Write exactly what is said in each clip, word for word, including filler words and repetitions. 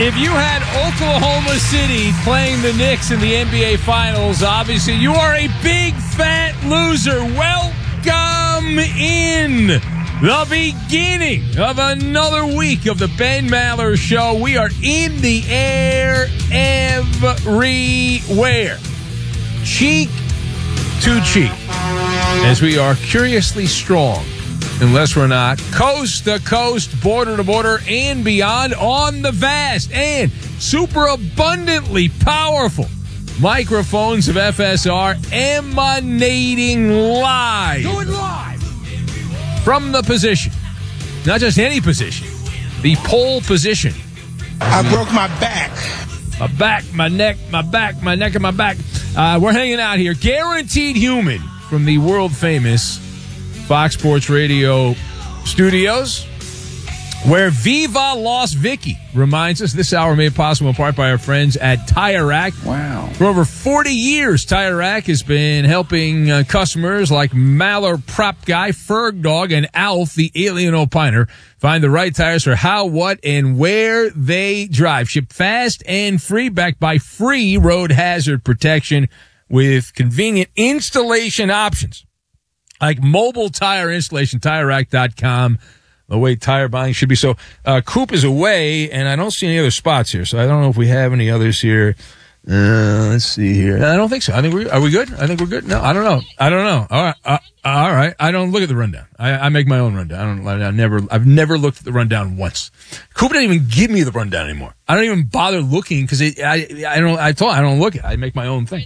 If you had Oklahoma City playing the Knicks in the N B A Finals, obviously you are a big fat loser. Welcome in the beginning of another week of the Ben Maller Show. We are in the air everywhere, cheek to cheek, as we are curiously strong. Unless we're not, coast to coast, border to border, and beyond on the vast and super abundantly powerful microphones of F S R, emanating live. Do it live. From the position. Not just any position. The pole position. I broke my back. My back, my neck, my back, my neck, and my back. Uh, we're hanging out here. Guaranteed Human from the world famous Fox Sports Radio studios, where Viva Las Vicky reminds us this hour made possible in part by our friends at Tire Rack. Wow. For over forty years, Tire Rack has been helping uh, customers like Maller Prop Guy, Ferg Dog, and Alf, the Alien Opiner, find the right tires for how, what, and where they drive. Ship fast and free, backed by free road hazard protection with convenient installation options like mobile tire installation, tire rack dot com, the way tire buying should be. So uh, Coop is away, and I don't see any other spots here, so I don't know if we have any others here. Uh, let's see here. I don't think so. I think we are we good? I think we're good. No, I don't know. I don't know. All right. Uh, all right. I don't look at the rundown. I, I make my own rundown. I don't. I never. I've never looked at the rundown once. Coop didn't even give me the rundown anymore. I don't even bother looking because I. I don't. I told. I don't look at it. I make my own thing.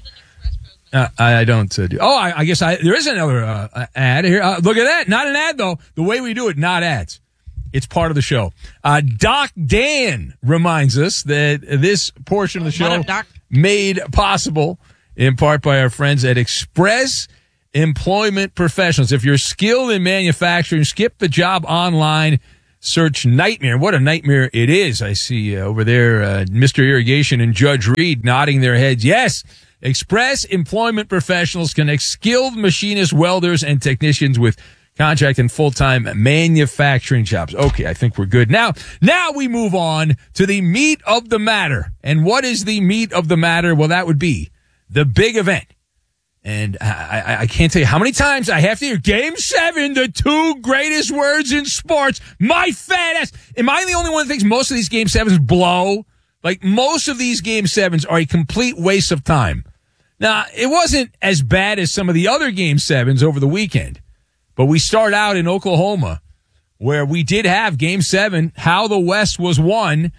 Uh, I don't uh, do. Oh, I, I guess I, there is another uh, ad here. Uh, look at that. Not an ad, though. The way we do it, not ads. It's part of the show. Uh, Doc Dan reminds us that this portion of the show up, Doc? made possible in part by our friends at Express Employment Professionals. If you're skilled in manufacturing, skip the job online. Search Nightmare. What a nightmare it is. I see uh, over there uh, Mister Irrigation and Judge Reed nodding their heads. Yes. Express Employment Professionals connects skilled machinists, welders, and technicians with contract and full-time manufacturing jobs. Okay, I think we're good. Now, now we move on to the meat of the matter. And what is the meat of the matter? Well, that would be the big event. And I, I, I can't tell you how many times I have to hear Game seven, the two greatest words in sports. My fat ass. Am I the only one that thinks most of these Game sevens blow? Like, most of these Game sevens are a complete waste of time. Now, it wasn't as bad as some of the other Game sevens over the weekend, but we start out in Oklahoma where we did have Game seven, how the West was won,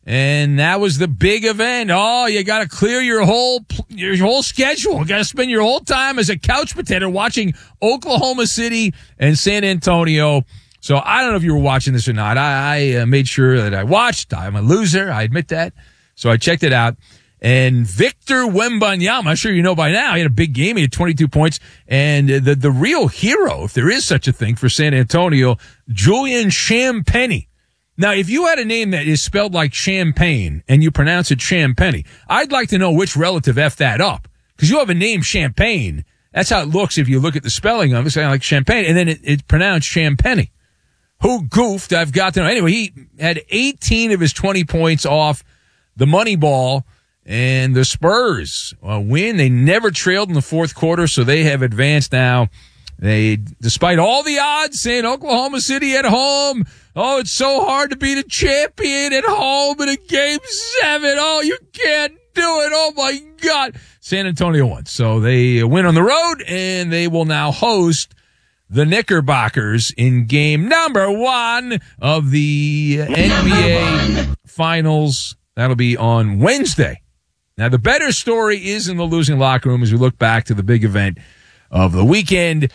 and that was the big event. Oh, you got to clear your whole your whole schedule. You got to spend your whole time as a couch potato watching Oklahoma City and San Antonio. So I don't know if you were watching this or not. I, I uh, made sure that I watched. I'm a loser. I admit that. So I checked it out. And Victor Wembanyama, I'm sure you know by now, he had a big game. He had twenty-two points. And the, the real hero, if there is such a thing for San Antonio, Julian Champagnie. Now, if you had a name that is spelled like champagne and you pronounce it Champagnie, I'd like to know which relative effed that up. Because you have a name Champagne. That's how it looks if you look at the spelling of it. It's kind of like champagne. And then it, it's pronounced Champagnie. Who goofed? I've got to know. Anyway, he had eighteen of his twenty points off the money ball. And the Spurs uh, win. They never trailed in the fourth quarter, so they have advanced now. They, despite all the odds saying Oklahoma City at home, oh, it's so hard to beat a champion at home in a Game seven. Oh, you can't do it. Oh, my God. San Antonio won. So they win on the road, and they will now host the Knickerbockers in game number one of the N B A Finals. That'll be on Wednesday. Now, the better story is in the losing locker room as we look back to the big event of the weekend.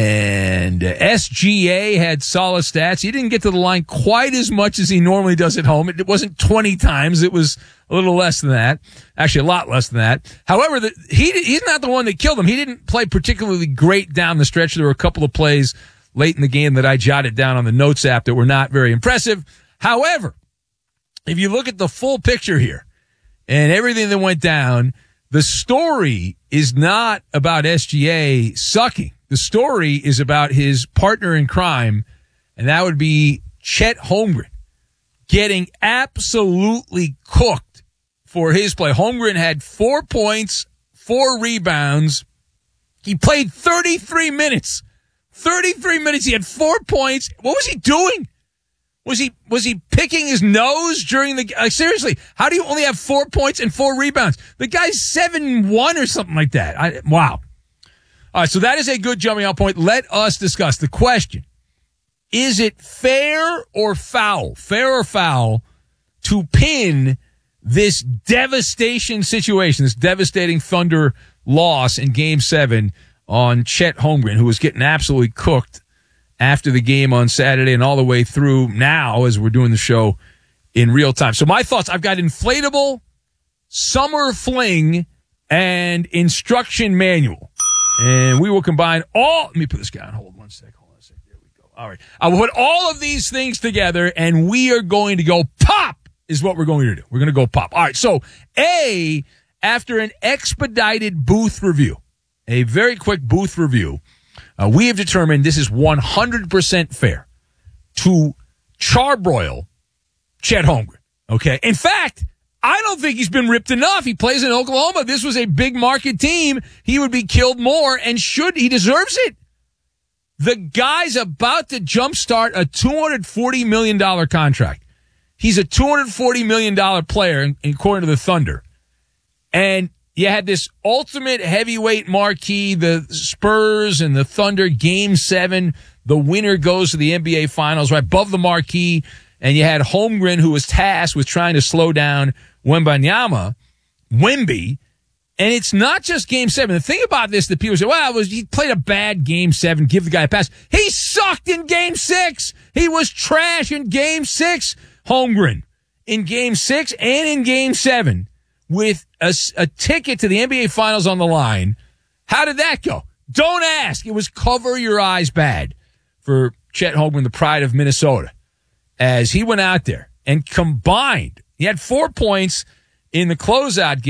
And S G A had solid stats. He didn't get to the line quite as much as he normally does at home. It wasn't twenty times. It was a little less than that. Actually, a lot less than that. However, the, he he's not the one that killed him. He didn't play particularly great down the stretch. There were a couple of plays late in the game that I jotted down on the notes app that were not very impressive. However, if you look at the full picture here and everything that went down, the story is not about S G A sucking. The story is about his partner in crime, and that would be Chet Holmgren. getting absolutely cooked for his play. Holmgren had four points, four rebounds. He played thirty-three minutes. thirty-three minutes. He had four points. What was he doing? Was he was he picking his nose during the uh, seriously? How do you only have four points and four rebounds? The guy's seven one or something like that. I, wow. All right, so that is a good jumping off point. Let us discuss the question. Is it fair or foul, fair or foul, to pin this devastation situation, this devastating Thunder loss in Game seven on Chet Holmgren, who was getting absolutely cooked after the game on Saturday and all the way through now as we're doing the show in real time. So my thoughts, I've got inflatable, summer fling, and instruction manual. And we will combine all, let me put this guy on hold one sec, hold on a sec, there we go. All right. I will put all of these things together and we are going to go pop is what we're going to do. We're going to go pop. All right. So A, after an expedited booth review, a very quick booth review, Uh, we have determined this is one hundred percent fair to charbroil Chet Holmgren, okay? In fact, I don't think he's been ripped enough. He plays in Oklahoma. This was a big market team. He would be killed more, and should he deserves it. The guy's about to jumpstart a two hundred forty million dollars contract. He's a two hundred forty million dollars player, according to the Thunder. And you had this ultimate heavyweight marquee, the Spurs and the Thunder, Game seven. The winner goes to the N B A Finals, right above the marquee. And you had Holmgren, who was tasked with trying to slow down Wembanyama, Wemby. And it's not just Game seven. The thing about this that people say, well, it was, he played a bad Game seven, give the guy a pass. He sucked in Game six. He was trash in Game six, Holmgren. In Game six and in Game seven. With a, a ticket to the N B A Finals on the line. How did that go? Don't ask. It was cover your eyes bad for Chet Holmgren, the pride of Minnesota, as he went out there and combined. He had four points in the closeout game.